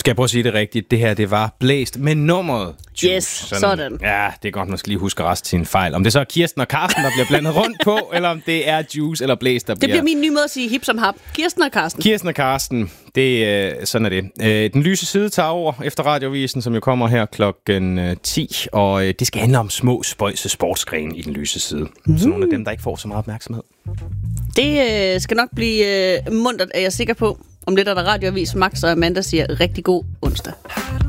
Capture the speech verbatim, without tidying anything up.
Skal jeg prøve at sige det rigtigt? Det her, det var blæst med nummeret Juice. Yes, sådan. sådan. Ja, det er godt, man skal lige huske resten til en fejl. Om det så er Kirsten og Karsten, der bliver blandet rundt på, eller om det er Juice eller blæst, der det bliver... Det bliver min nye måde at sige hip som hap. Kirsten og Karsten. Kirsten og Karsten, det, øh, sådan er det. Øh, den lyse side tager over efter Radiovisen, som jo kommer her klokken øh, ti, og øh, det skal handle om små spøjse sportsgrene i den lyse side. Mm. Så nogle af dem, der ikke får så meget opmærksomhed. Det øh, skal nok blive øh, muntert, er jeg sikker på. Om lidt er der Radioavis. Max og Amanda siger rigtig god onsdag.